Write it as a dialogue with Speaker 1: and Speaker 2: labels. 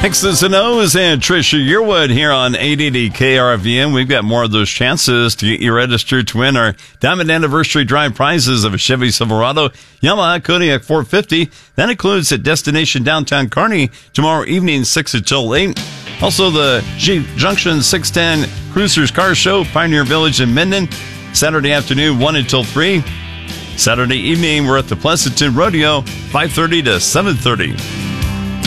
Speaker 1: X's and O's and Trisha Yearwood here on 880 KRVN. We've got more of those chances to get you registered to win our Diamond Anniversary Drive prizes of a Chevy Silverado, Yamaha Kodiak 450. That includes at Destination Downtown Kearney tomorrow evening, 6 until 8. Also, the Jeep Junction 610 Cruisers Car Show, Pioneer Village in Minden, Saturday afternoon, 1 until 3. Saturday evening, we're at the Pleasanton Rodeo, 5:30 to 7:30.